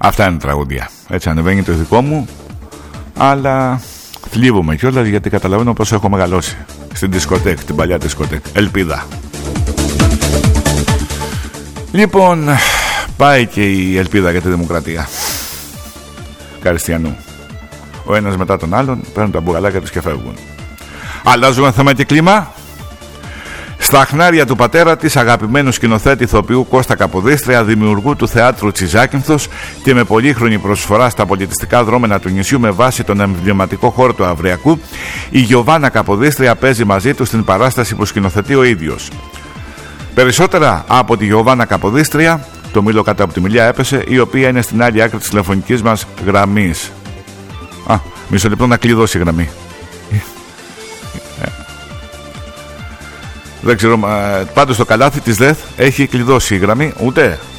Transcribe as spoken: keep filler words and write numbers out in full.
Αυτά είναι τραγούδια. Έτσι ανεβαίνει το δικό μου, αλλά θλίβομαι κιόλας γιατί καταλαβαίνω πως έχω μεγαλώσει στην δισκοτέκ, την παλιά δισκοτέκ. Ελπίδα. Λοιπόν, πάει και η ελπίδα για τη δημοκρατία. Καριστιανού. Ο ένας μετά τον άλλον παίρνουν τα μπουγαλάκια τους και φεύγουν. Αλλάζουμε θέμα και κλίμα. Στα χνάρια του πατέρα της, αγαπημένου σκηνοθέτη ηθοποιού Κώστα Καποδίστρια, δημιουργού του θεάτρου Τσιζάκυνθος και με πολύχρονη προσφορά στα πολιτιστικά δρόμενα του νησιού με βάση τον εμβληματικό χώρο του Αυριακού, η Γιωβάνα Καποδίστρια παίζει μαζί του στην παράσταση που σκηνοθετεί ο ίδιος. Περισσότερα από τη Γιωβάνα Καποδίστρια, το μήλο κάτω από τη μιλιά έπεσε, η οποία είναι στην άλλη άκρη της τηλεφωνικής μας γραμμής. Α, μισό λεπτό να κλειδώσει η γραμμή. Δεν ξέρω, πάντως το καλάθι της ΔΕΘ έχει κλειδώσει η γραμμή, ούτε